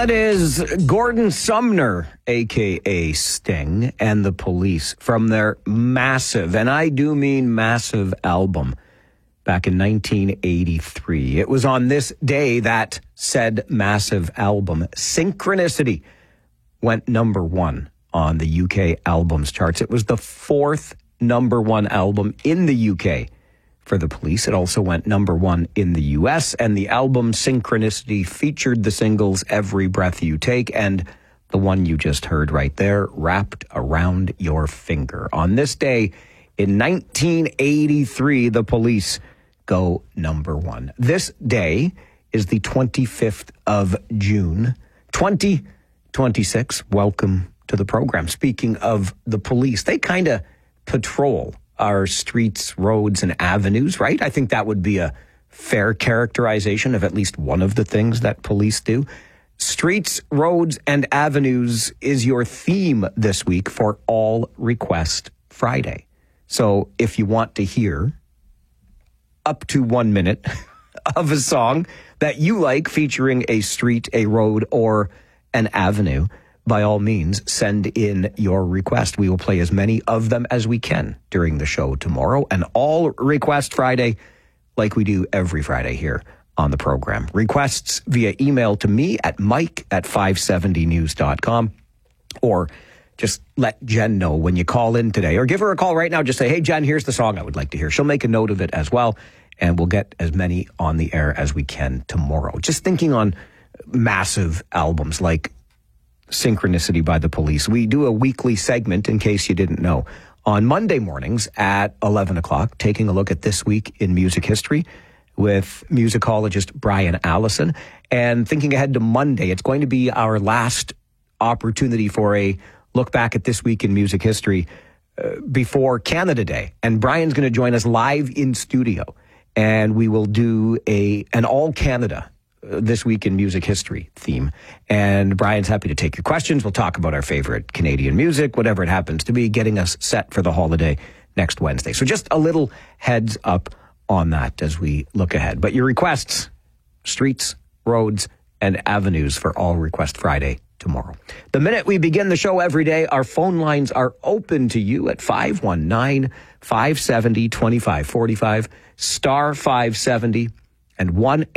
That is Gordon Sumner, a.k.a. Sting, and the Police from their massive, and I do mean massive, album back in 1983. It was on this day that said massive album, Synchronicity, went number one on the UK albums charts. It was the fourth number one album in the UK for the Police. It also went number one in the US, and the album Synchronicity featured the singles Every Breath You Take and the one you just heard right there, Wrapped Around Your Finger. On this day in 1983, the Police go number one. This day is the 25th of June, 2026. Welcome to the program. Speaking of the Police, they kind of patrol our streets, roads, and avenues, right? I think that would be a fair characterization of at least one of the things that police do. Streets, roads, and avenues is your theme this week for All Request Friday. So if you want to hear up to 1 minute of a song that you like featuring a street, a road, or an avenue, by all means, send in your request. We will play as many of them as we can during the show tomorrow. And All Request Friday, like we do every Friday here on the program. Requests via email to me at mike@570news.com, or just let Jen know when you call in today, or give her a call right now. Just say, hey, Jen, here's the song I would like to hear. She'll make a note of it as well, and we'll get as many on the air as we can tomorrow. Just thinking on massive albums like Synchronicity by the Police. We do a weekly segment, in case you didn't know, on Monday mornings at 11 o'clock, taking a look at this week in music history with musicologist Brian Allison. And thinking ahead to Monday, it's going to be our last opportunity for a look back at this week in music history before Canada Day. And Brian's going to join us live in studio, and we will do an all Canada This Week in Music History theme. And Brian's happy to take your questions. We'll talk about our favorite Canadian music, whatever it happens to be, getting us set for the holiday next Wednesday. So just a little heads up on that as we look ahead. But your requests, streets, roads, and avenues for All Request Friday tomorrow. The minute we begin the show every day, our phone lines are open to you at 519-570-2545, star 570, and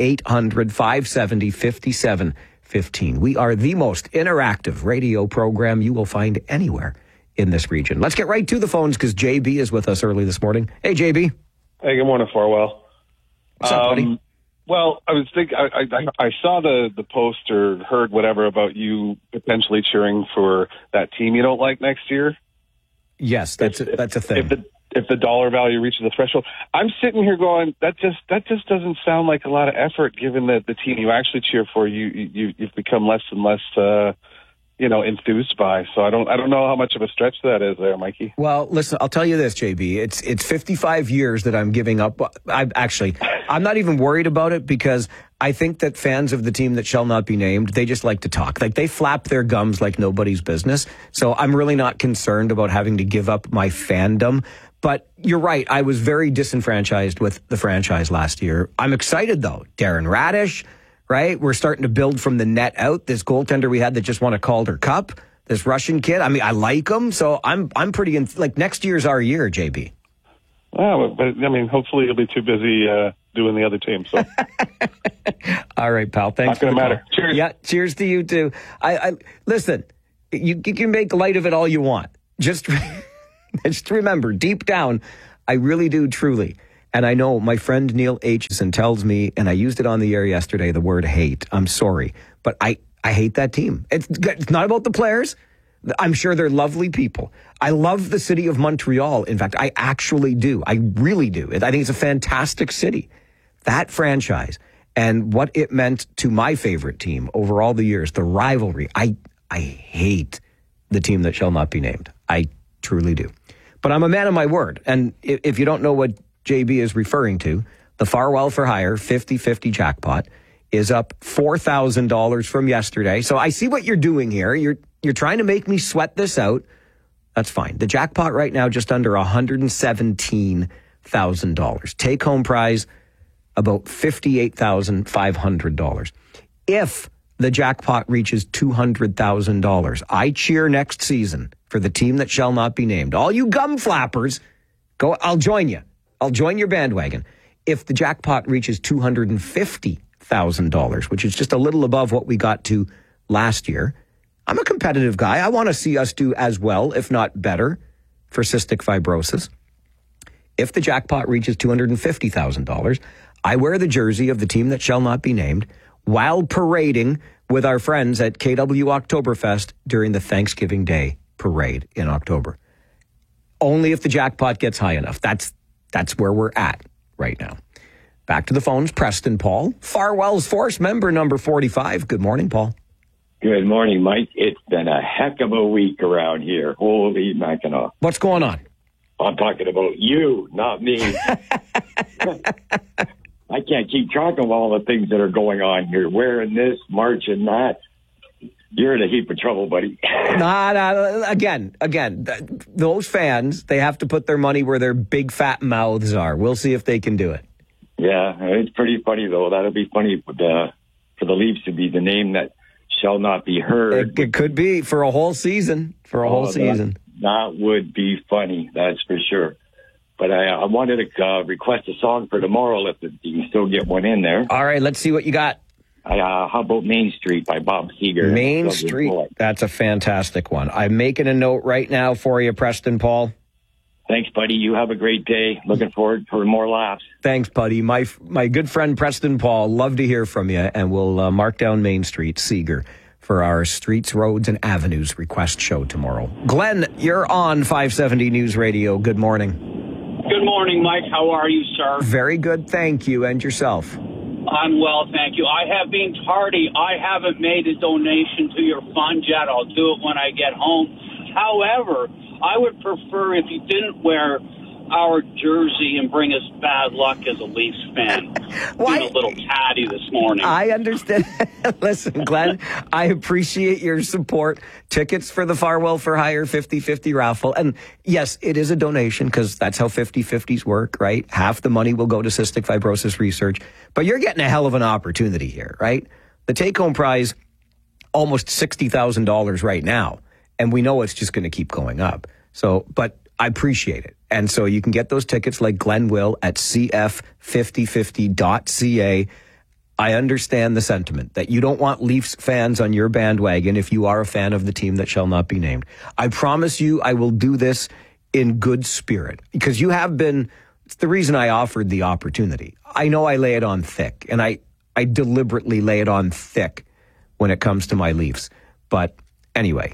1-800-570-5715. We are the most interactive radio program you will find anywhere in this region. Let's get right to the phones because JB is with us early this morning. Hey, JB. Hey, good morning, Farwell. What's up, buddy? Well, I was thinking, I saw the post or heard whatever about you potentially cheering for that team you don't like next year. Yes, that's a thing. If the dollar value reaches the threshold, I'm sitting here going, that just doesn't sound like a lot of effort, given that the team you actually cheer for, you've become less and less, enthused by. So I don't know how much of a stretch that is there, Mikey. Well, listen, I'll tell you this, JB. It's 55 years that I'm giving up. I'm not even worried about it because I think that fans of the team that shall not be named, they just like to talk. Like, they flap their gums like nobody's business. So I'm really not concerned about having to give up my fandom. But you're right. I was very disenfranchised with the franchise last year. I'm excited, though. Darren Radish, right? We're starting to build from the net out. This goaltender we had that just won a Calder Cup, this Russian kid. I mean, I like him. So I'm pretty, next year's our year, JB. Well, but I mean, hopefully you'll be too busy doing the other team. So. All right, pal. Thanks. Not going to matter. Cheers. Yeah, cheers to you, too. I listen, you can make light of it all you want. Just remember, deep down, I really do, truly. And I know my friend Neil Aitchison tells me, and I used it on the air yesterday, the word hate. I'm sorry, but I hate that team. It's not about the players. I'm sure they're lovely people. I love the city of Montreal. In fact, I actually do. I really do. I think it's a fantastic city. That franchise and what it meant to my favorite team over all the years, the rivalry. I hate the team that shall not be named. I truly do. But I'm a man of my word. And if you don't know what JB is referring to, the Farwell for Hire 50-50 jackpot is up $4,000 from yesterday. So I see what you're doing here. You're trying to make me sweat this out. That's fine. The jackpot right now just under $117,000. Take home prize about $58,500. If the jackpot reaches $200,000. I cheer next season for the team that shall not be named. All you gum flappers, go. I'll join you. I'll join your bandwagon. If the jackpot reaches $250,000, which is just a little above what we got to last year, I'm a competitive guy. I want to see us do as well, if not better, for cystic fibrosis. If the jackpot reaches $250,000, I wear the jersey of the team that shall not be named while parading with our friends at KW Oktoberfest during the Thanksgiving Day parade in October. Only if the jackpot gets high enough. That's where we're at right now. Back to the phones, Preston Paul, Farwell's Force member number 45. Good morning, Paul. Good morning, Mike. It's been a heck of a week around here. Holy Mackinac. What's going on? I'm talking about you, not me. I can't keep track of all the things that are going on here. Wearing this, marching that. You're in a heap of trouble, buddy. Again, those fans, they have to put their money where their big fat mouths are. We'll see if they can do it. Yeah, it's pretty funny, though. That'll be funny for the Leafs to be the name that shall not be heard. It could be for a whole season. That would be funny, that's for sure. But I wanted to request a song for tomorrow if you can still get one in there. All right, let's see what you got. How about Main Street by Bob Seger? Main Street, that's a fantastic one. I'm making a note right now for you, Preston Paul. Thanks, buddy. You have a great day. Looking forward for more laughs. Thanks, buddy. My good friend Preston Paul, love to hear from you, and we'll mark down Main Street, Seeger, for our Streets, Roads, and Avenues request show tomorrow. Glenn, you're on 570 News Radio. Good morning. Good morning, Mike. How are you, sir? Very good, thank you. And yourself? I'm well, thank you. I have been tardy. I haven't made a donation to your fund yet. I'll do it when I get home. However, I would prefer if you didn't wear our jersey and bring us bad luck as a Leafs fan. Why? Being a little catty this morning. I understand. Listen, Glenn, I appreciate your support. Tickets for the Farwell for Hire 50-50 raffle. And yes, it is a donation because that's how 50-50s work, right? Half the money will go to cystic fibrosis research. But you're getting a hell of an opportunity here, right? The take-home prize, almost $60,000 right now. And we know it's just going to keep going up. So, but I appreciate it. And so you can get those tickets like Glenn will at cf5050.ca. I understand the sentiment that you don't want Leafs fans on your bandwagon if you are a fan of the team that shall not be named. I promise you I will do this in good spirit because you have been, it's the reason I offered the opportunity. I know I lay it on thick, and I deliberately lay it on thick when it comes to my Leafs. But anyway,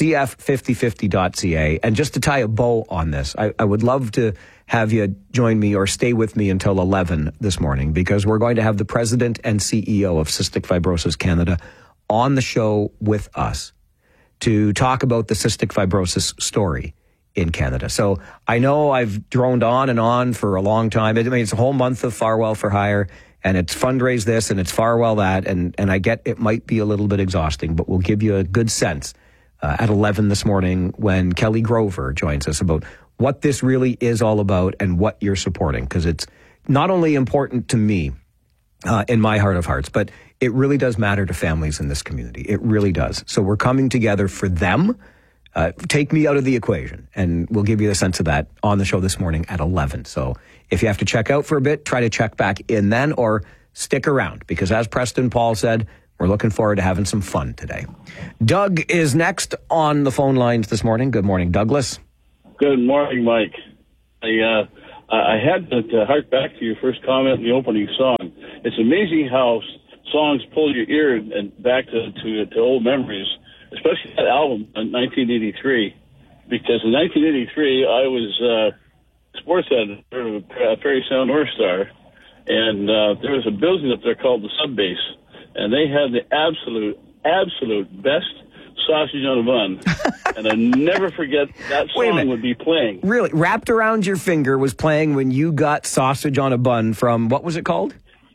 cf5050.ca. And just to tie a bow on this, I would love to have you join me or stay with me until 11 this morning because we're going to have the president and CEO of Cystic Fibrosis Canada on the show with us to talk about the cystic fibrosis story in Canada. So I know I've droned on and on for a long time. I mean, it's a whole month of Farwell for Hire, and it's fundraise this and it's Farwell that, and I get it might be a little bit exhausting, but we'll give you a good sense at 11 this morning when Kelly Grover joins us about what this really is all about and what you're supporting, because it's not only important to me in my heart of hearts, but it really does matter to families in this community. It really does. So we're coming together for them. Take me out of the equation, and we'll give you a sense of that on the show this morning at 11. So if you have to check out for a bit, try to check back in then or stick around, because as Preston Paul said, we're looking forward to having some fun today. Doug is next on the phone lines this morning. Good morning, Douglas. Good morning, Mike. I had to hark back to your first comment in the opening song. It's amazing how songs pull your ear and back to old memories, especially that album in 1983. Because in 1983, I was sports editor of Parry Sound North Star, and there was a building up there called the Subbase, and they had the absolute best sausage on a bun. And I never forget that song would be playing. Really? Wrapped Around Your Finger was playing when you got sausage on a bun from, what was it called?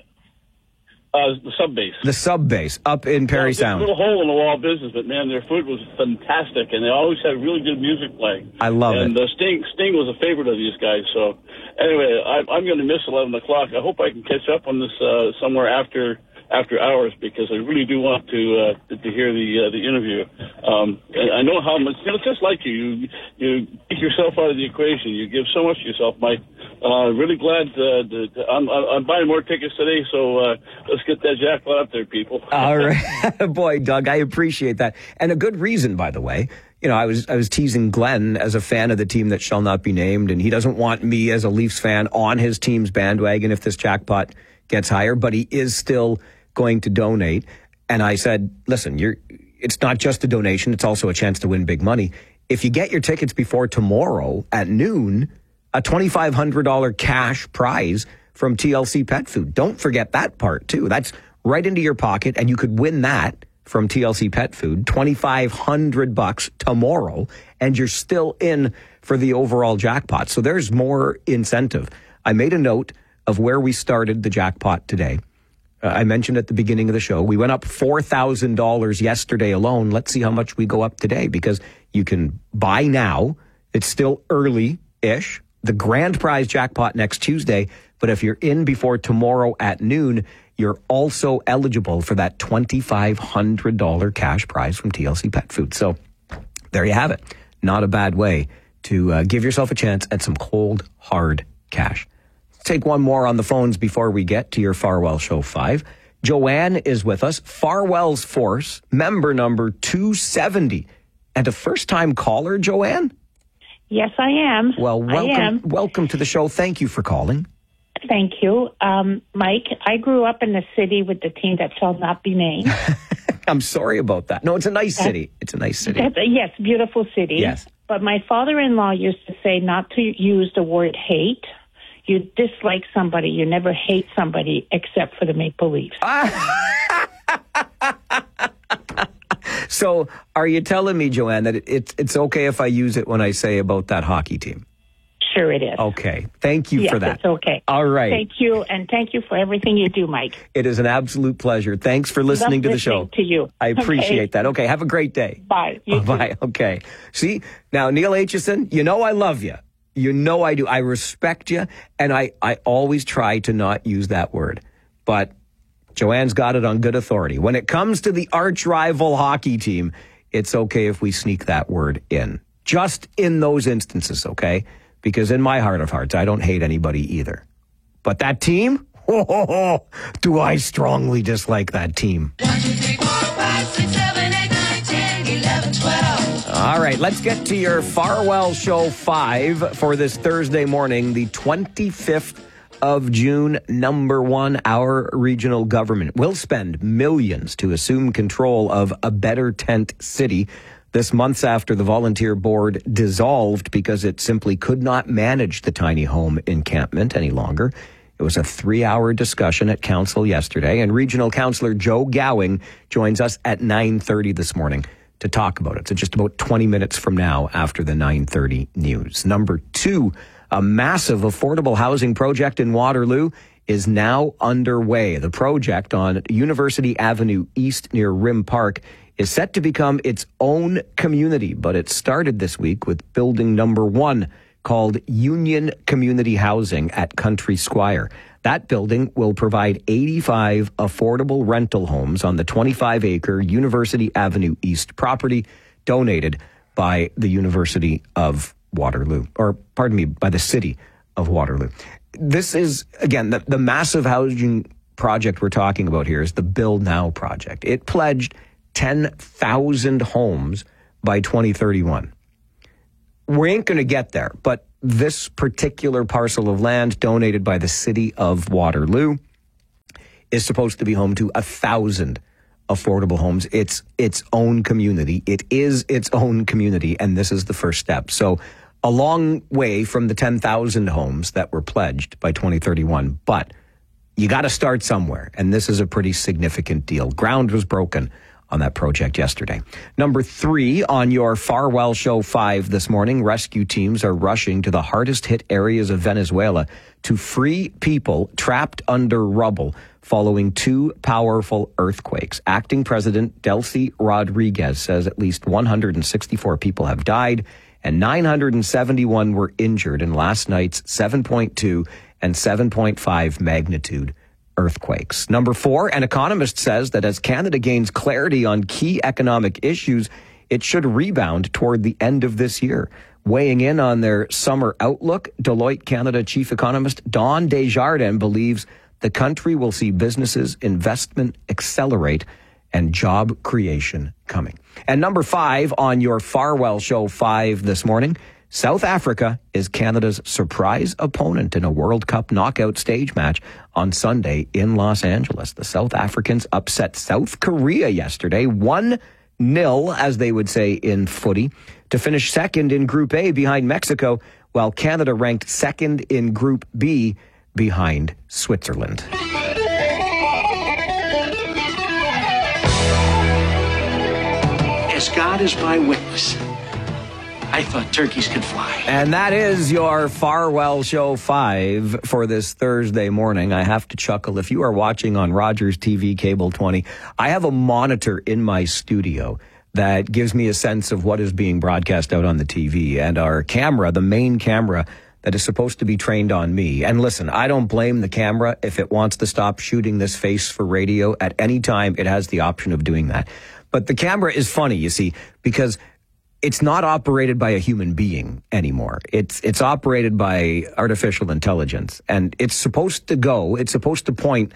The Subbase. The Subbase up in Parry Sound. A little hole in the wall business, but man, their food was fantastic, and they always had really good music playing. I love it. And Sting was a favorite of these guys. So anyway, I'm going to miss 11 o'clock. I hope I can catch up on this somewhere after after hours because I really do want to hear the interview. And I know how much, just like you take yourself out of the equation. You give so much to yourself, Mike. Really glad I'm buying more tickets today, so let's get that jackpot up there, people. All right. Boy, Doug, I appreciate that. And a good reason, by the way. I was teasing Glenn as a fan of the team that shall not be named, and he doesn't want me as a Leafs fan on his team's bandwagon if this jackpot gets higher, but he is still going to donate. And I said, listen, it's not just a donation, it's also a chance to win big money. If you get your tickets before tomorrow at noon, a $2,500 cash prize from TLC Pet Food. Don't forget that part, too. That's right into your pocket, and you could win that from TLC Pet Food, $2,500 tomorrow, and you're still in for the overall jackpot. So there's more incentive. I made a note of where we started the jackpot today. I mentioned at the beginning of the show, we went up $4,000 yesterday alone. Let's see how much we go up today, because you can buy now. It's still early-ish. The grand prize jackpot next Tuesday, but if you're in before tomorrow at noon, you're also eligible for that $2,500 cash prize from TLC Pet Food. So there you have it. Not a bad way to give yourself a chance at some cold, hard cash. Let's take one more on the phones before we get to your Farwell Show 5. Joanne is with us, Farwell's Force, member number 270. And a first-time caller, Joanne? Yes, I am. Well, welcome to the show. Thank you for calling. Thank you. Mike, I grew up in the city with the team that shall not be named. I'm sorry about that. No, it's a nice city. It's a nice city. Yes, beautiful city. Yes. But my father-in-law used to say not to use the word hate. You dislike somebody. You never hate somebody except for the Maple Leafs. So are you telling me, Joanne, that it's okay if I use it when I say about that hockey team? Sure it is. Okay. Thank you for that. It's okay. All right. Thank you, and thank you for everything you do, Mike. It is an absolute pleasure. Thanks for listening to the show. To you. I appreciate that. Okay, have a great day. Bye. Bye. Okay. See, now, Neil Aitchison, you know I love you. You know I do. I respect you, and I always try to not use that word. But Joanne's got it on good authority. When it comes to the arch-rival hockey team, it's okay if we sneak that word in. Just in those instances, okay? Because in my heart of hearts, I don't hate anybody either. But that team? Do I strongly dislike that team. 1, 2, 3, 4, 5, 6, 7, 8, 9, 10, 11, 12. All right, let's get to your Farwell Show 5 for this Thursday morning, the 25th of June. Number one, our regional government will spend millions to assume control of a Better Tent City. This months after the volunteer board dissolved because it simply could not manage the tiny home encampment any longer. It was a 3-hour discussion at council yesterday, and Regional Councillor Joe Gowing joins us at 9:30 this morning to talk about it. So just about 20 minutes from now after the 9:30 news. Number two, a massive affordable housing project in Waterloo is now underway. The project on University Avenue East near Rim Park is set to become its own community, but it started this week with building number 1 called Union Community Housing at Country Squire. That building will provide 85 affordable rental homes on the 25-acre University Avenue East property donated by the University of Waterloo, or pardon me, by the City of Waterloo. This is, again, the massive housing project we're talking about here is the Build Now project. It pledged 10,000 homes by 2031. We ain't going to get there, but this particular parcel of land donated by the City of Waterloo is supposed to be home to 1,000 affordable homes. It's its own community. It is its own community, and this is the first step. So a long way from the 10,000 homes that were pledged by 2031, but you got to start somewhere, and this is a pretty significant deal. Ground was broken on that project yesterday. Number 3 on your Farwell Show 5 this morning, rescue teams are rushing to the hardest hit areas of Venezuela to free people trapped under rubble following 2 powerful earthquakes. Acting President Delcy Rodriguez says at least 164 people have died and 971 were injured in last night's 7.2 and 7.5 magnitude earthquakes. Number 4, an economist says that as Canada gains clarity on key economic issues, it should rebound toward the end of this year. Weighing in on their summer outlook, Deloitte Canada chief economist Don Desjardins believes the country will see businesses investment accelerate and job creation coming. And number 5 on your Farwell Show 5 this morning, South Africa is Canada's surprise opponent in a World Cup knockout stage match on Sunday in Los Angeles. The South Africans upset South Korea yesterday, 1-0, as they would say in footy, to finish second in Group A behind Mexico, while Canada ranked second in Group B behind Switzerland. As God is my witness, I thought turkeys could fly. And that is your Farwell Show 5 for this Thursday morning. I have to chuckle. If you are watching on Rogers TV Cable 20, I have a monitor in my studio that gives me a sense of what is being broadcast out on the TV. And our camera, the main camera that is supposed to be trained on me. And listen, I don't blame the camera if it wants to stop shooting this face for radio. At any time, it has the option of doing that. But the camera is funny, you see, because it's not operated by a human being anymore. It's operated by artificial intelligence. And it's supposed to point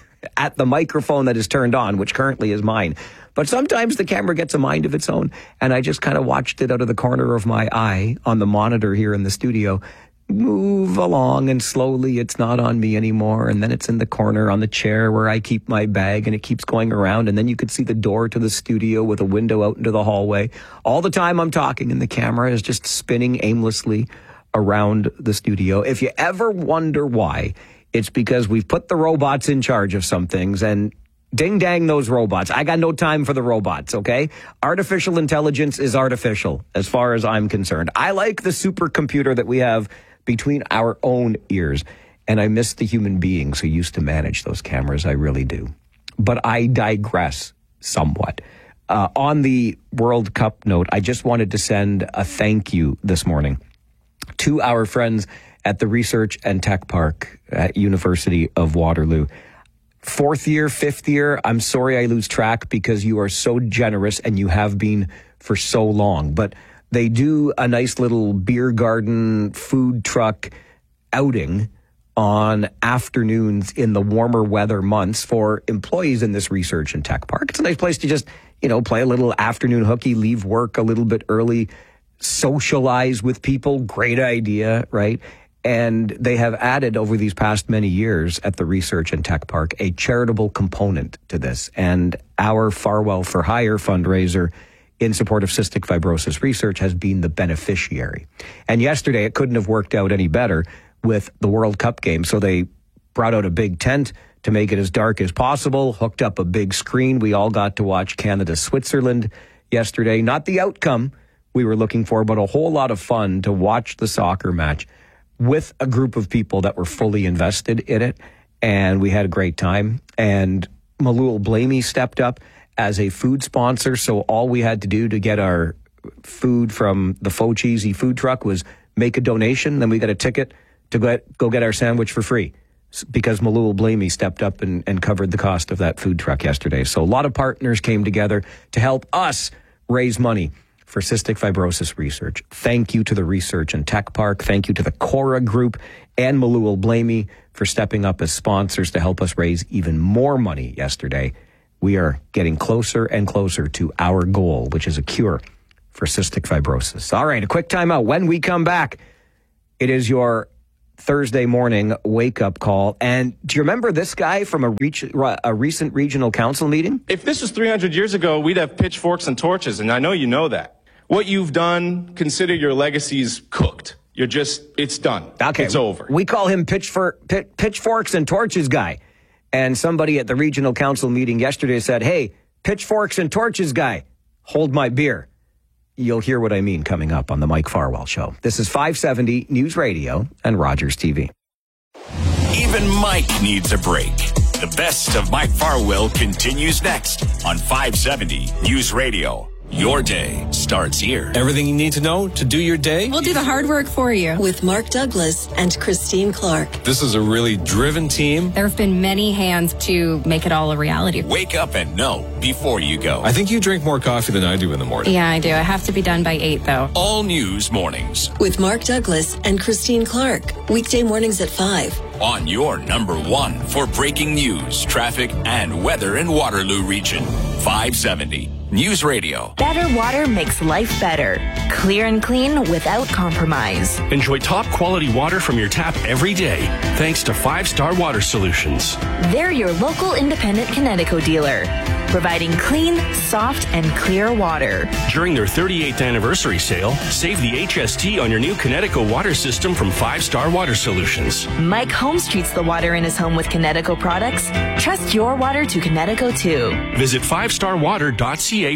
at the microphone that is turned on, which currently is mine. But sometimes the camera gets a mind of its own. And I just kind of watched it out of the corner of my eye on the monitor here in the studio move along, and slowly it's not on me anymore, and then it's in the corner on the chair where I keep my bag, and it keeps going around, and then you could see the door to the studio with a window out into the hallway. All the time I'm talking, and the camera is just spinning aimlessly around the studio. If you ever wonder why, it's because we've put the robots in charge of some things, and ding dang those robots. I got no time for the robots, okay? Artificial intelligence is artificial as far as I'm concerned. I like the supercomputer that we have between our own ears, and I miss the human beings who used to manage those cameras. I really do. But I digress somewhat. On the World Cup note, I just wanted to send a thank you this morning to our friends at the Research and Tech Park at University of Waterloo. 4th year, 5th year, I'm sorry I lose track because you are so generous and you have been for so long. But they do a nice little beer garden food truck outing on afternoons in the warmer weather months for employees in this Research and Tech Park. It's a nice place to just, play a little afternoon hooky, leave work a little bit early, socialize with people. Great idea, right? And they have added over these past many years at the Research and Tech Park a charitable component to this. And our Farwell for Hire fundraiser in support of cystic fibrosis research has been the beneficiary. And yesterday, it couldn't have worked out any better with the World Cup game. So they brought out a big tent to make it as dark as possible, hooked up a big screen. We all got to watch Canada-Switzerland yesterday. Not the outcome we were looking for, but a whole lot of fun to watch the soccer match with a group of people that were fully invested in it. And we had a great time. And Malul Blamey stepped up as a food sponsor. So all we had to do to get our food from the Faux Cheesy food truck was make a donation. Then we got a ticket to go get our sandwich for free because Malul Blamey stepped up and covered the cost of that food truck yesterday. So a lot of partners came together to help us raise money for cystic fibrosis research. Thank you to the Research and Tech Park. Thank you to the Cora Group and Malul Blamey for stepping up as sponsors to help us raise even more money yesterday. We are getting closer and closer to our goal, which is a cure for cystic fibrosis. All right, a quick timeout. When we come back, it is your Thursday morning wake-up call. And do you remember this guy from a recent regional council meeting? If this was 300 years ago, we'd have pitchforks and torches, and I know you know that. What you've done, consider your legacy's cooked. It's done. Okay. It's over. We call him pitchforks and torches guy. And somebody at the regional council meeting yesterday said, hey, pitchforks and torches guy, hold my beer. You'll hear what I mean coming up on the Mike Farwell Show. This is 570 News Radio and Rogers TV. Even Mike needs a break. The best of Mike Farwell continues next on 570 News Radio. Your day starts here. Everything you need to know to do your day. We'll do the hard work for you. With Mark Douglas and Christine Clark. This is a really driven team. There have been many hands to make it all a reality. Wake up and know before you go. I think you drink more coffee than I do in the morning. Yeah, I do. I have to be done by 8, though. All News Mornings. With Mark Douglas and Christine Clark. Weekday mornings at 5. On your number 1 for breaking news, traffic, and weather in Waterloo Region. 570 News Radio. Better water makes life better. Clear and clean without compromise. Enjoy top quality water from your tap every day, thanks to 5 Star Water Solutions. They're your local independent Connecticut dealer, providing clean, soft, and clear water. During their 38th anniversary sale, save the HST on your new Connecticut water system from 5 Star Water Solutions. Mike Holmes treats the water in his home with Connecticut products. Trust your water to Connecticut too. Visit 5starwater.ca